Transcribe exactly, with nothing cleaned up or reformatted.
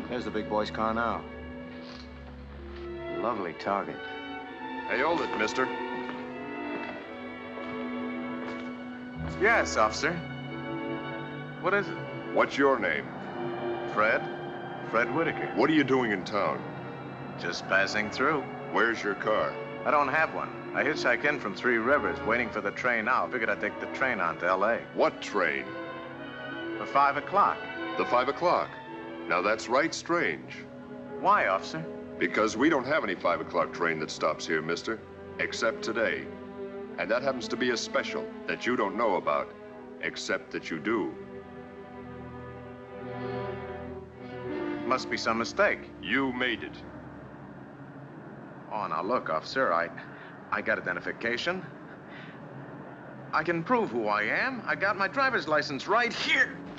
There's the big boy's car now. Lovely target. Hey, hold it, mister. Yes, officer. What is it? What's your name? Fred? Fred Whitaker. What are you doing in town? Just passing through. Where's your car? I don't have one. I hitchhiked in from Three Rivers, waiting for the train now. Figured I'd take the train on to L A What train? For five o'clock. The five o'clock. Now that's right strange. Why, officer? Because we don't have any five o'clock train that stops here, mister. Except today. And that happens to be a special that you don't know about. Except that you do. Must be some mistake. You made it. Oh, now look, officer, I... I got identification. I can prove who I am. I got my driver's license right here.